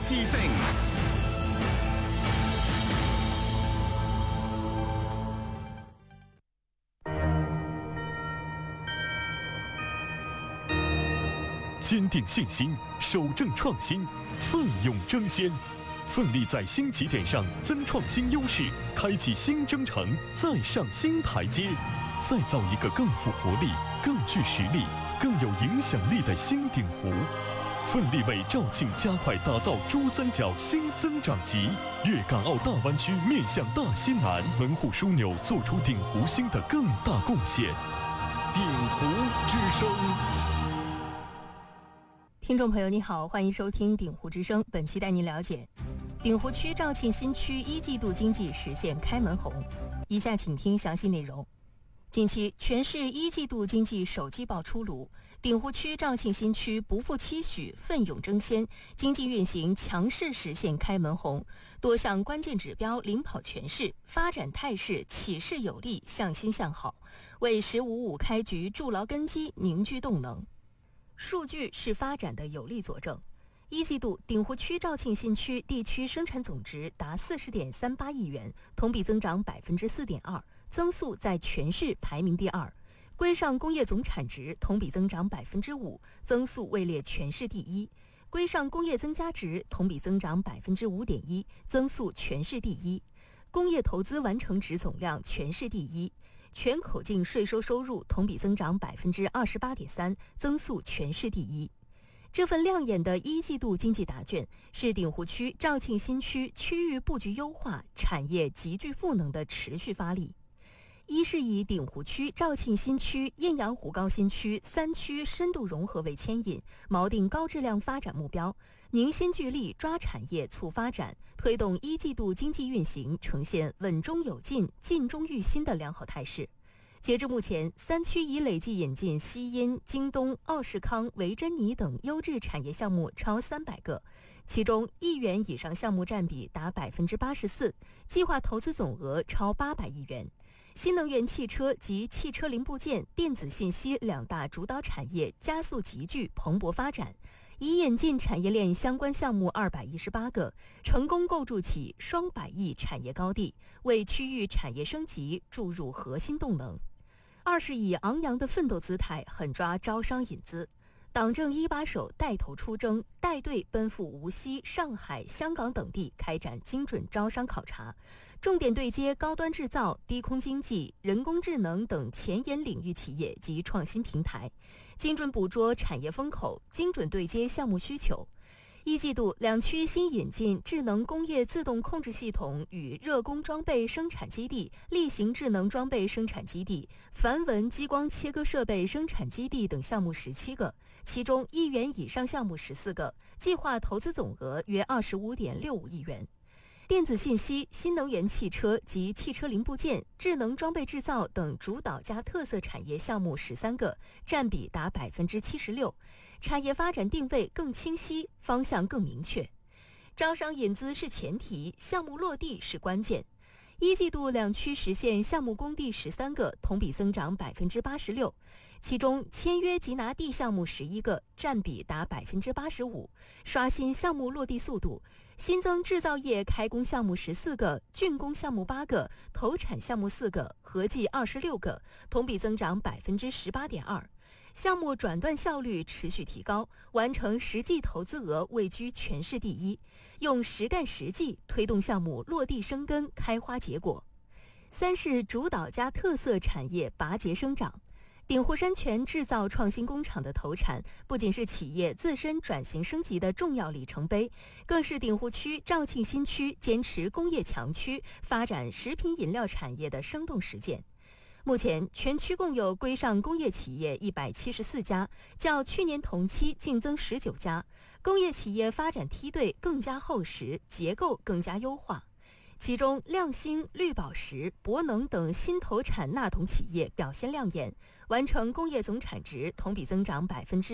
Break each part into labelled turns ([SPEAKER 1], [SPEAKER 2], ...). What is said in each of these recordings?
[SPEAKER 1] 之聲。
[SPEAKER 2] 坚定信心，守正创新，奋勇争先，奋力在新起点上增创新优势，开启新征程，再上新台阶，再造一个更富活力、更具实力、更有影响力的新鼎湖。奋力为肇庆加快打造珠三角新增长极，粤港澳大湾区面向大西南门户枢纽，做出鼎湖新的更大贡献。鼎湖之声。
[SPEAKER 3] 听众朋友你好，欢迎收听鼎湖之声，本期带您了解鼎湖区肇庆新区一季度经济实现开门红。以下请听详细内容。近期全市一季度经济首季报出炉，鼎湖区肇庆新区不负期许，奋勇争先，经济运行强势实现开门红，多项关键指标领跑全市，发展态势起势有力，向新向好，为“15+5”开局筑牢根基，凝聚动能。数据是发展的有力佐证。一季度，鼎湖区肇庆新区地区生产总值达40.38亿元，同比增长4.2%，增速在全市排名第二。规上工业总产值同比增长5%，增速位列全市第一。规上工业增加值同比增长5.1%，增速全市第一。工业投资完成值总量全市第一。全口径税收入同比增长28.3%，增速全市第一。这份亮眼的一季度经济答卷是鼎湖区肇庆新区区域布局优化、产业集聚赋能的持续发力。一是以鼎湖区肇庆新区、雁阳湖高新区三区深度融合为牵引，锚定高质量发展目标，凝心聚力抓产业促发展，推动一季度经济运行呈现稳中有进、进中育新的良好态势。截至目前，三区已累计引进西因、京东、奥士康、维珍妮等优质产业项目超300个，其中1亿元以上项目占比达84%，计划投资总额超800亿元。新能源汽车及汽车零部件、电子信息两大主导产业加速集聚蓬勃发展，已引进产业链相关项目218个，成功构筑起双百亿产业高地，为区域产业升级注入核心动能。二是以昂扬的奋斗姿态狠抓招商引资，党政一把手带头出征，带队奔赴无锡、上海、香港等地开展精准招商考察，重点对接高端制造、低空经济、人工智能等前沿领域企业及创新平台，精准捕捉产业风口，精准对接项目需求。一季度，两区新引进智能工业自动控制系统与热工装备生产基地、例行智能装备生产基地、梵文激光切割设备生产基地等项目17个，其中1亿元以上项目14个，计划投资总额约25.65亿元。电子信息、新能源汽车及汽车零部件、智能装备制造等主导加特色产业项目13个，占比达76%，产业发展定位更清晰，方向更明确。招商引资是前提，项目落地是关键。一季度两区实现项目工地13个，同比增长86%，其中签约即拿地项目11个，占比达85%，刷新项目落地速度。新增制造业开工项目14个，竣工项目8个，投产项目4个，合计26个，同比增长18.2%。项目转段效率持续提高，完成实际投资额位居全市第一，用实干实际推动项目落地生根、开花结果。三是主导加特色产业拔节生长。鼎湖山泉制造创新工厂的投产，不仅是企业自身转型升级的重要里程碑，更是鼎湖区肇庆新区坚持工业强区、发展食品饮料产业的生动实践。目前，全区共有规上工业企业174家，较去年同期净增19家，工业企业发展梯队更加厚实，结构更加优化。其中，亮星、绿宝石、博能等新投产钠桶企业表现亮眼，完成工业总产值同比增长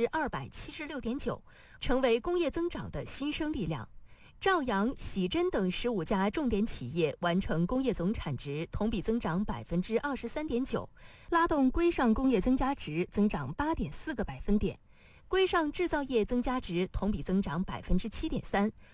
[SPEAKER 3] 276.9%，成为工业增长的新生力量。兆阳、喜珍等15家重点企业完成工业总产值同比增长23.9%，拉动规上工业增加值增长8.4个百分点。规上制造业增加值同比增长7.3%，